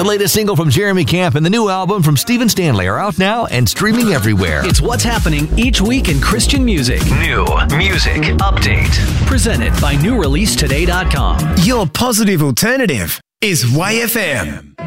The latest single from Jeremy Camp and the new album from Stephen Stanley are out now and streaming everywhere. It's what's happening each week in Christian music. New music update. Presented by NewReleaseToday.com. Your positive alternative is YFM.